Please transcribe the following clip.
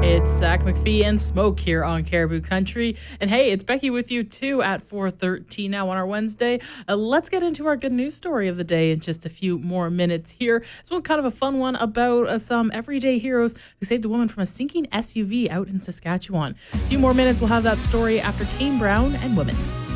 It's Zach McPhee and Smoke here on Caribou Country. And hey, it's Becky with you too at 4:13 now on our Wednesday. Let's get into our good news story of the day in just a few more minutes here. It's one kind of a fun one about some everyday heroes who saved a woman from a sinking SUV out in Saskatchewan. A few more minutes, we'll have that story after Kane Brown and Women.